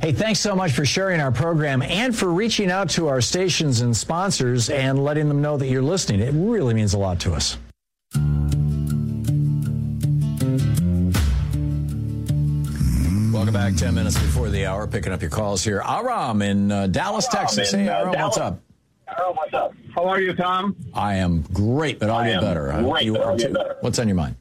Hey, thanks so much for sharing our program and for reaching out to our stations and sponsors and letting them know that you're listening. It really means a lot to us. Welcome back. 10 minutes before the hour. Picking up your calls here. Aram in Dallas, Texas. Hey, Aram, what's up? What's up? How are you, Tom? I am great, but I'll get better. What's on your mind?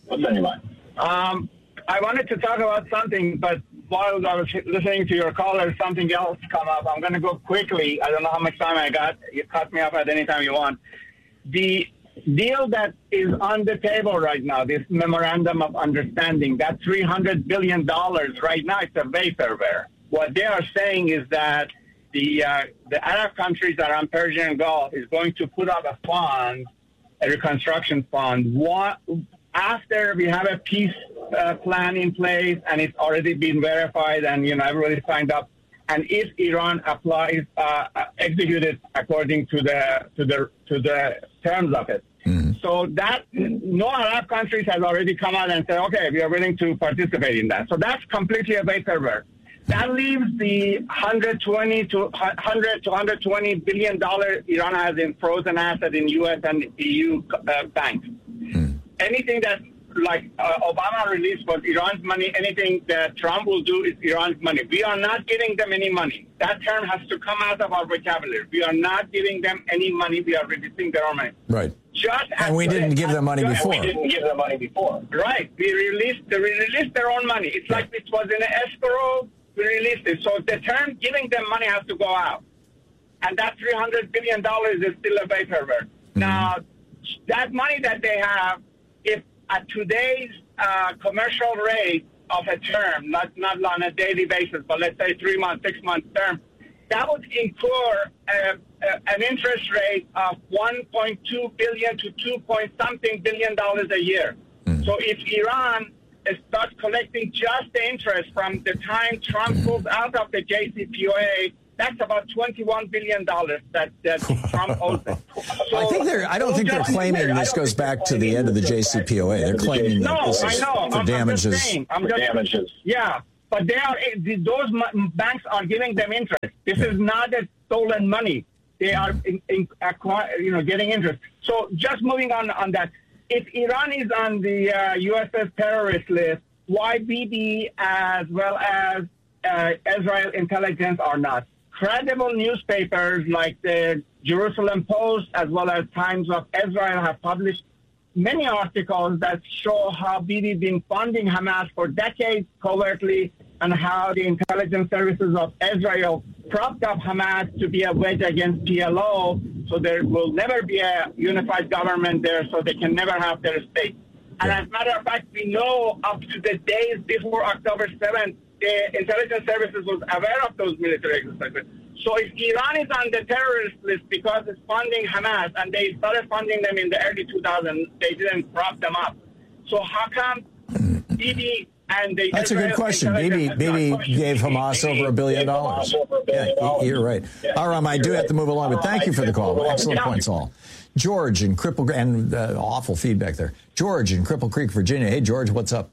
I wanted to talk about something, but while I was listening to your caller, something else come up. I'm going to go quickly. I don't know how much time I got. You cut me off at any time you want. The deal that is on the table right now, this memorandum of understanding, that $300 billion right now, it's a vaporware. What they are saying is that the Arab countries that are on Persian Gulf is going to put up a fund, a reconstruction fund, after we have a peace plan in place and it's already been verified and everybody signed up, and if Iran applies, executed according to the terms of it. Mm-hmm. So that no Arab countries has already come out and said, okay, we are willing to participate in that. So that's completely a vaporware. That leaves the $100 to $120 billion Iran has in frozen assets in U.S. and EU banks. Mm. Anything that Obama released was Iran's money. Anything that Trump will do is Iran's money. We are not giving them any money. That term has to come out of our vocabulary. We are not giving them any money. We are releasing their own money. Right. And we didn't give them money before. Right. We released their own money. It's like it was in an escrow. We released it. So the term giving them money has to go out. And that $300 billion is still a vaporware. Mm-hmm. Now, that money that they have, if at today's commercial rate of a term, not on a daily basis, but let's say 3 month, 6 month term, that would incur an interest rate of $1.2 billion to $2 billion a year. Mm-hmm. So if Iran starts collecting just the interest from the time Trump pulls out of the JCPOA, that's about $21 billion that Trump owes them. So, I don't think they're claiming this goes back to the end of the JCPOA. They're claiming that this is for damages. Damages. Yeah, but those banks are giving them interest. This is not a stolen money. They are getting interest. So just moving on that. If Iran is on the USS terrorist list, why Bibi as well as Israel intelligence are not? Credible newspapers like the Jerusalem Post as well as Times of Israel have published many articles that show how Bibi been funding Hamas for decades covertly and how the intelligence services of Israel propped up Hamas to be a wedge against PLO, so there will never be a unified government there, so they can never have their state. And as a matter of fact, we know up to the days before October 7th, the intelligence services was aware of those military exercises. So if Iran is on the terrorist list because it's funding Hamas, and they started funding them in the early 2000s, they didn't prop them up. So how come Bibi and the That's a good question. Bibi gave Hamas over $1 billion. Yeah, you're right. Aram, I do have to move along, but thank you for the call. Excellent points all. George in Cripple, and awful feedback there. George in Cripple Creek, Virginia. Hey, George, what's up?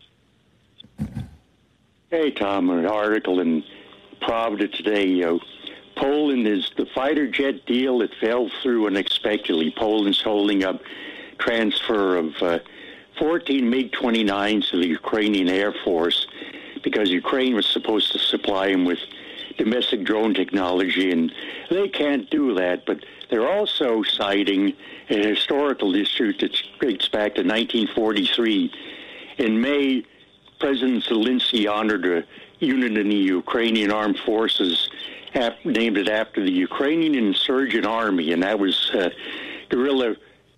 Hey, Tom, an article in Pravda today. Poland is the fighter jet deal that fell through unexpectedly. Poland's holding up transfer of 14 MiG-29s to the Ukrainian Air Force because Ukraine was supposed to supply them with domestic drone technology, and they can't do that. But they're also citing a historical issue that dates back to 1943. In May, President Zelensky honored a unit in the Ukrainian Armed Forces, named it after the Ukrainian Insurgent Army, and that was a guerrilla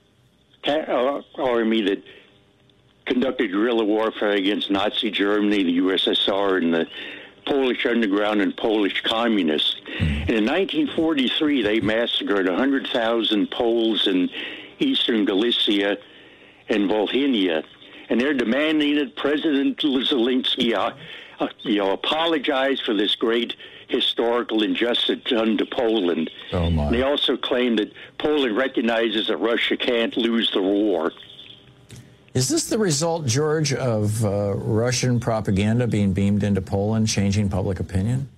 army that conducted guerrilla warfare against Nazi Germany, the USSR, and the Polish underground and Polish communists. And in 1943, they massacred 100,000 Poles in eastern Galicia and Volhynia. And they're demanding that President Zelensky apologize for this great historical injustice done to Poland. Oh my. They also claim that Poland recognizes that Russia can't lose the war. Is this the result, George, of Russian propaganda being beamed into Poland, changing public opinion?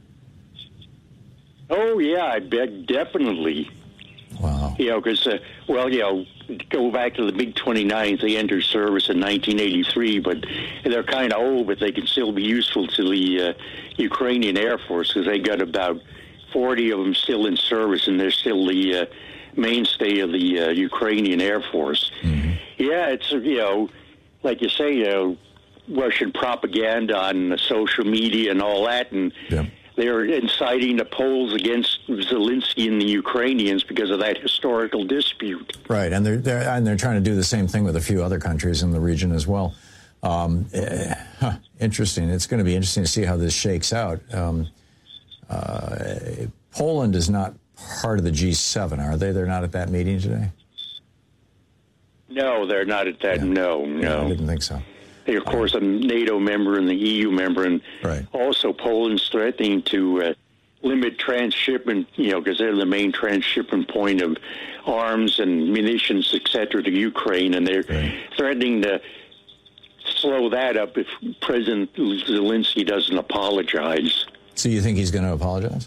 Oh, yeah, I bet definitely. Wow. Because, go back to the MiG-29s. They entered service in 1983, but they're kind of old, but they can still be useful to the Ukrainian Air Force because they got about 40 of them still in service, and they're still the mainstay of the Ukrainian Air Force. Mm-hmm. Yeah, it's, like you say, Russian propaganda on social media and all that, and they're inciting the Poles against Zelensky and the Ukrainians because of that historical dispute. Right, and they're trying to do the same thing with a few other countries in the region as well. Interesting. It's going to be interesting to see how this shakes out. Poland is not part of the G7, are they? They're not at that meeting today? No, they're not at that. Yeah. No. I didn't think so. They're, of course, a NATO member and the EU member, and also Poland's threatening to limit transshipment, because they're the main transshipment point of arms and munitions, etc., to Ukraine, and they're threatening to slow that up if President Zelensky doesn't apologize. So you think he's going to apologize?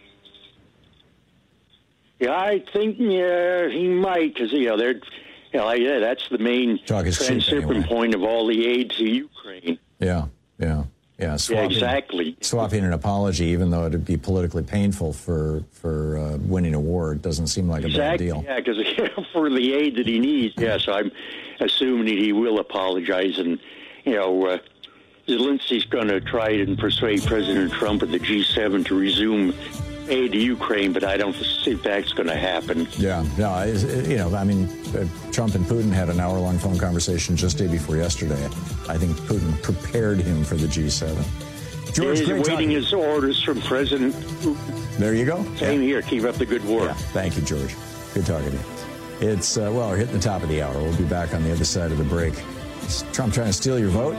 Yeah, I think he might, because they're. That's the main transshipment point of all the aid to Ukraine. Yeah. Exactly. Swapping an apology, even though it would be politically painful for winning a war, it doesn't seem like a bad deal. Yeah, because for the aid that he needs, so I'm assuming that he will apologize, and Zelensky's going to try and persuade President Trump of the G7 to resume aid to Ukraine, but I don't think that's going to happen. Yeah, no, Trump and Putin had an hour-long phone conversation just day before yesterday. I think Putin prepared him for the G7. George, he's awaiting his orders from President Putin. There you go. Same here. Keep up the good work. Yeah, thank you, George. Good talking to you. It's, we're hitting the top of the hour. We'll be back on the other side of the break. Is Trump trying to steal your vote?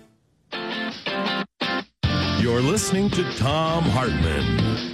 You're listening to Thom Hartmann.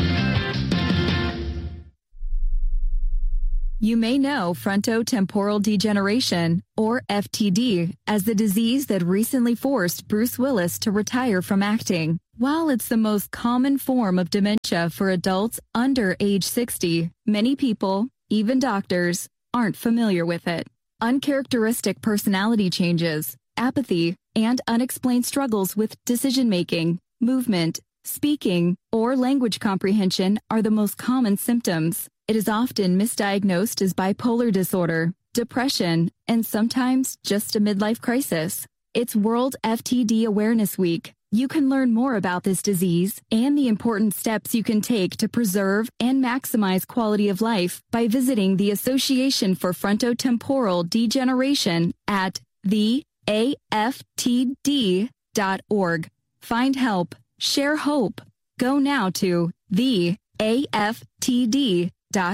You may know frontotemporal degeneration, or FTD, as the disease that recently forced Bruce Willis to retire from acting. While it's the most common form of dementia for adults under age 60, many people, even doctors, aren't familiar with it. Uncharacteristic personality changes, apathy, and unexplained struggles with decision-making, movement, speaking, or language comprehension are the most common symptoms. It is often misdiagnosed as bipolar disorder, depression, and sometimes just a midlife crisis. It's World FTD Awareness Week. You can learn more about this disease and the important steps you can take to preserve and maximize quality of life by visiting the Association for Frontotemporal Degeneration at theaftd.org. Find help. Share hope. Go now to theaftd.org.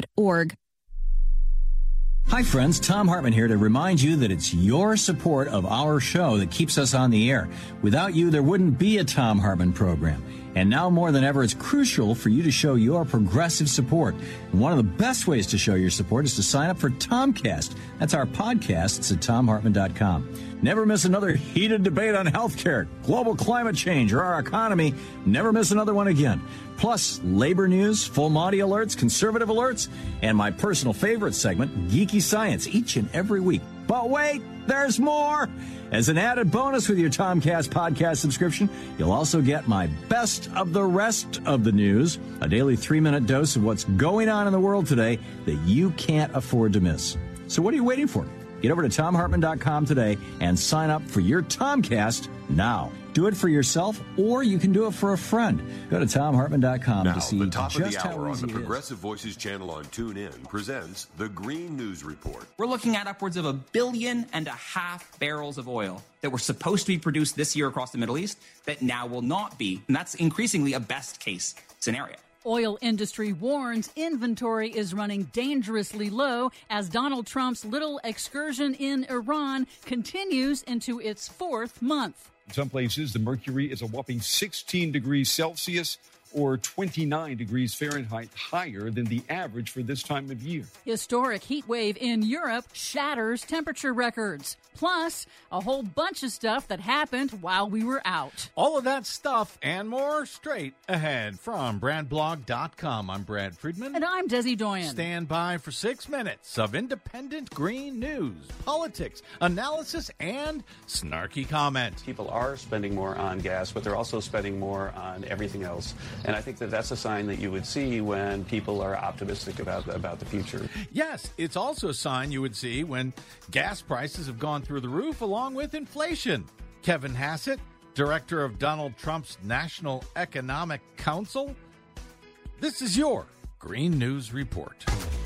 Hi friends, Thom Hartmann here to remind you that it's your support of our show that keeps us on the air. Without you, there wouldn't be a Thom Hartmann program. And now more than ever, it's crucial for you to show your progressive support. And one of the best ways to show your support is to sign up for Tomcast. That's our podcast. It's at ThomHartmann.com. Never miss another heated debate on healthcare, global climate change, or our economy. Never miss another one again. Plus, labor news, full Monty alerts, conservative alerts, and my personal favorite segment, Geeky Science, each and every week. But wait, there's more! As an added bonus with your Tomcast podcast subscription, you'll also get my best of the rest of the news, a daily 3-minute dose of what's going on in the world today that you can't afford to miss. So what are you waiting for? Get over to ThomHartmann.com today and sign up for your Tomcast now. Do it for yourself, or you can do it for a friend. Go to ThomHartmann.com to see the top just of the hour how on easy the it is. Progressive Voices channel on TuneIn presents the Green News Report. We're looking at upwards of 1.5 billion barrels of oil that were supposed to be produced this year across the Middle East that now will not be. And that's increasingly a best case scenario. Oil industry warns inventory is running dangerously low as Donald Trump's little excursion in Iran continues into its 4th month. In some places, the mercury is a whopping 16 degrees Celsius. or 29 degrees Fahrenheit higher than the average for this time of year. Historic heat wave in Europe shatters temperature records. Plus, a whole bunch of stuff that happened while we were out. All of that stuff and more straight ahead from BradBlog.com. I'm Brad Friedman. And I'm Desi Doyen. Stand by for 6 minutes of independent green news, politics, analysis, and snarky comment. People are spending more on gas, but they're also spending more on everything else. And I think that that's a sign that you would see when people are optimistic about the future. Yes, it's also a sign you would see when gas prices have gone through the roof along with inflation. Kevin Hassett, director of Donald Trump's National Economic Council. This is your Green News Report.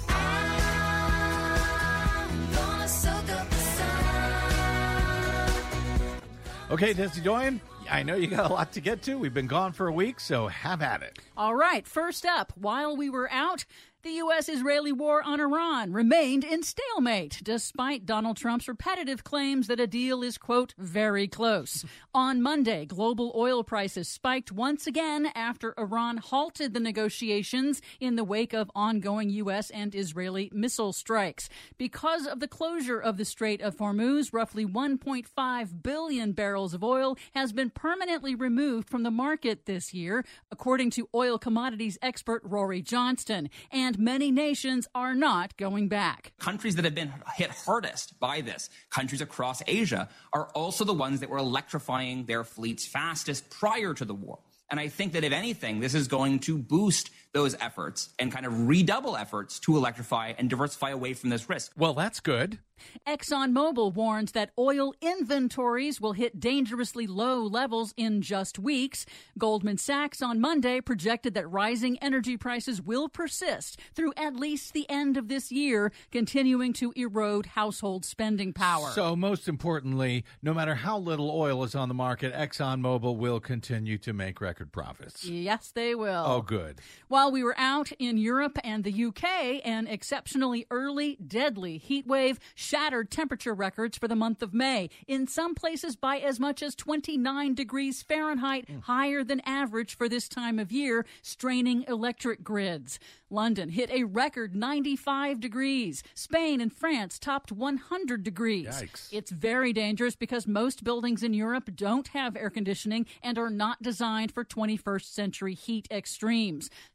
Okay, Desi Doyen, I know you got a lot to get to. We've been gone for a week, so have at it. All right, first up, while we were out, the U.S.-Israeli war on Iran remained in stalemate, despite Donald Trump's repetitive claims that a deal is, quote, very close. On Monday, global oil prices spiked once again after Iran halted the negotiations in the wake of ongoing U.S. and Israeli missile strikes. Because of the closure of the Strait of Hormuz, roughly 1.5 billion barrels of oil has been permanently removed from the market this year, according to oil commodities expert Rory Johnston. And many nations are not going back. Countries that have been hit hardest by this, countries across Asia, are also the ones that were electrifying their fleets fastest prior to the war. And I think that if anything, this is going to boost those efforts and kind of redouble efforts to electrify and diversify away from this risk. Well, that's good. ExxonMobil warns that oil inventories will hit dangerously low levels in just weeks. Goldman Sachs on Monday projected that rising energy prices will persist through at least the end of this year, continuing to erode household spending power. So most importantly, no matter how little oil is on the market, ExxonMobil will continue to make record profits. Yes, they will. Oh, good. While we were out in Europe and the UK, an exceptionally early, deadly heat wave shattered temperature records for the month of May, in some places by as much as 29 degrees Fahrenheit, higher than average for this time of year, straining electric grids. London hit a record 95 degrees. Spain and France topped 100 degrees. Yikes. It's very dangerous because most buildings in Europe don't have air conditioning and are not designed for 21st century heat extremes.